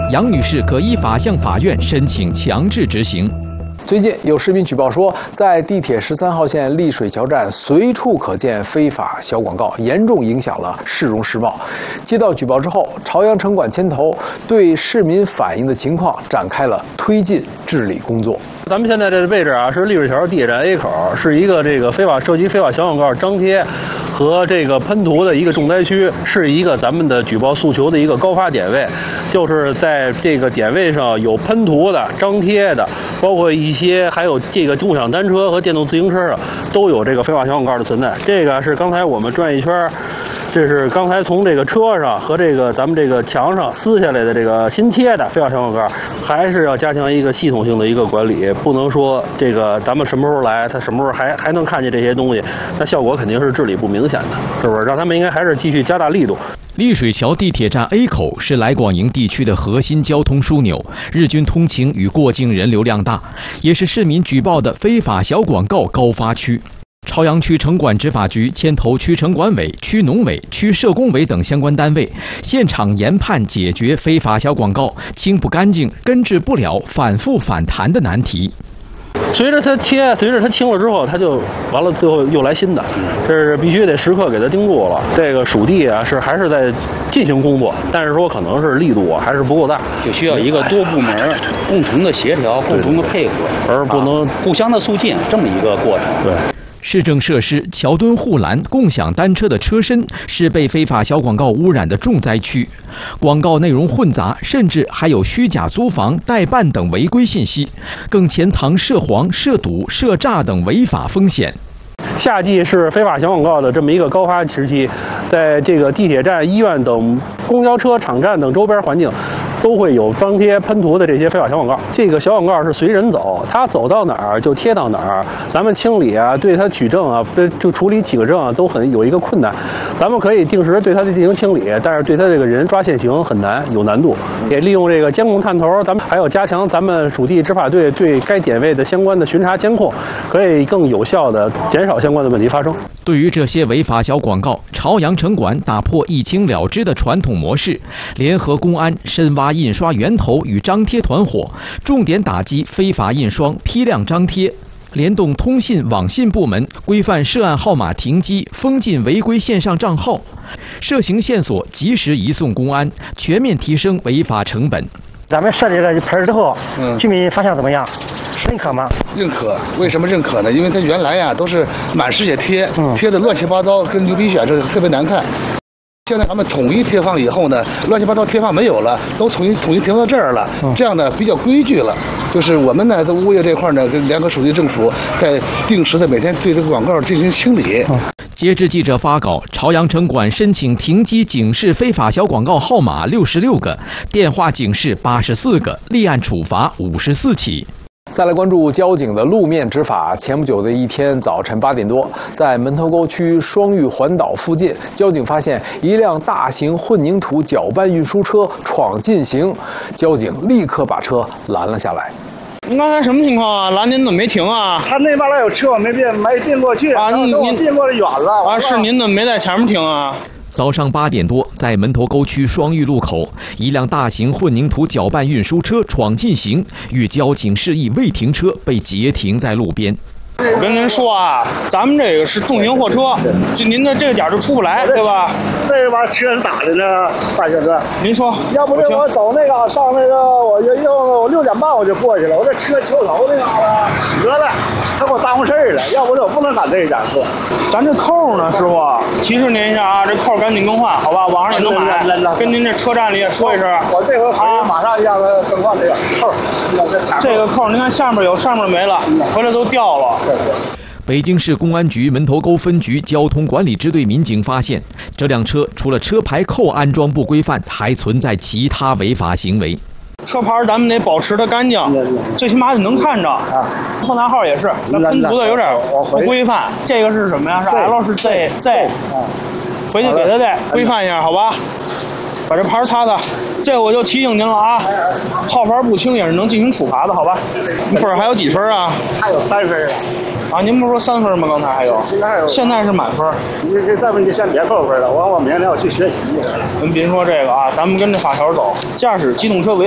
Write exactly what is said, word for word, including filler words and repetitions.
杨女士可依法向法院申请强制执行。 最近有市民举报说，在地铁十三号线丽水桥站随处可见非法小广告，严重影响了市容市貌。接到举报之后，朝阳城管牵头对市民反映的情况展开了推进治理工作。 咱们现在这个位置啊，是丽水桥地铁站 A 口，是一个这个非法涉及非法小广告张贴和这个喷涂的一个重灾区，是一个咱们的举报诉求的一个高发点位，就是在这个点位上有喷涂的、张贴的，包括一些还有这个共享单车和电动自行车上都有这个非法小广告的存在。这个是刚才我们转一圈，这是刚才从这个车上和这个咱们这个墙上撕下来的这个新贴的非法小广告，还是要加强一个系统性的一个管理，不能说这个咱们什么时候来，他什么时候还还能看见这些东西，那效果肯定是治理不明显的，是不是？让他们应该还是继续加大力度。 丽水桥地铁站 A 口是来广营地区的核心交通枢纽，日均通勤与过境人流量大，也是市民举报的非法小广告高发区。朝阳区城管执法局牵头区城管委、区农委、区社工委等相关单位，现场研判解决非法小广告清不干净、根治不了、反复反弹的难题。 随着它贴，随着它清了之后，它就完了，最后又来新的，这是必须得时刻给它盯住了。这个属地啊，是还是在进行工作，但是说可能是力度啊还是不够大， 就需要一个多部门共同的协调、共同的配合， 而不能互相的促进这么一个过程。 对。 市政设施桥墩护栏、共享单车的车身是被非法小广告污染的重灾区，广告内容混杂，甚至还有虚假租房、代办等违规信息，更潜藏涉黄、涉赌、涉诈等违法风险。 夏季是非法小广告的这么一个高发时期，在这个地铁站、医院等公交车场站等周边环境，都会有张贴、喷涂的这些非法小广告。这个小广告是随人走，他走到哪儿就贴到哪儿。咱们清理啊，对他取证啊，就处理体证啊，都很有一个困难。咱们可以定时对他进行清理，但是对他这个人抓现行很难，有难度。也利用这个监控探头，咱们还要加强咱们属地执法队对该点位的相关的巡查监控，可以更有效的减少相关的问题发生。 对于这些违法小广告，朝阳城管打破一清了之的传统模式，联合公安深挖印刷源头与张贴团伙，重点打击非法印刷、批量张贴，联动通信网信部门规范涉案号码停机、封禁违规线上账号，涉刑线索及时移送公安，全面提升违法成本。 咱们设立了牌之后，嗯，居民反响怎么样？认可吗？ 认可。为什么认可呢？因为它原来呀都是满世界贴，嗯、贴的乱七八糟，跟牛皮癣似的，特别难看。现在咱们统一贴放以后呢，乱七八糟贴放没有了，都统一统一贴放到这儿了，嗯、这样呢比较规矩了。就是我们呢，在物业这块呢，跟联合属地政府在定时的每天对这个广告进行清理。嗯截至记者发稿，朝阳城管申请停机警示非法小广告号码六十六个，电话警示八十四个，立案处罚五十四起。 再来关注交警的路面执法。前不久的一天早晨八点多，在门头沟区双玉环岛附近，交警发现一辆大型混凝土搅拌运输车闯禁行，交警立刻把车拦了下来。 您刚才什么情况啊？拦您怎么没停啊？ 他那边来有车，没并没并过去啊，您您并过的远了啊，是您怎么没在前面停啊？ 早上八点多，在门头沟区双玉路口，一辆大型混凝土搅拌运输车闯禁行，与交警示意未停车，被截停在路边。 我跟您说啊，咱们这个是重型货车，就您的这个点就出不来，对吧？ 这把车是咋的呢，大小哥？ 您说， 要不这我走那个上那个，我就用我六点半我就过去了，我这车球头那嘎达折了，他给我耽误事儿了，要不我不能赶这一点课。 咱这扣呢，师傅，提示您一下啊，这扣赶紧更换，好吧？网上也能买，跟您这车站里也说一声。 我这回啊，马上让他更换这个扣。 这个扣，您看下面有，上面没了，回来都掉了。 北京市公安局门头沟分局交通管理支队民警发现，这辆车除了车牌扣安装不规范，还存在其他违法行为。 车牌咱们得保持的干净，最起码得能看着。后拿号也是，那喷涂的有点不规范。这个是什么呀？是 L 是 Z Z， 回去给他再规范一下，好吧？把这牌擦擦。这我就提醒您了啊，号牌不清也是能进行处罚的，好吧？分儿还有几分啊？ 还有三分啊！您不是说三分吗？刚才还有， 现在还有， 现在是满分。 你这再不你就先别扣分了，我我明天我去学习。 您别说这个啊，咱们跟着法条走，驾驶机动车违